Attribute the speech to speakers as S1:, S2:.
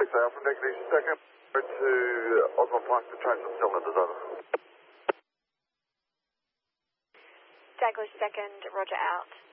S1: Victor Alpha, negative second, to Osborne Park to transfer cylinders, over.
S2: Douglas second, roger out.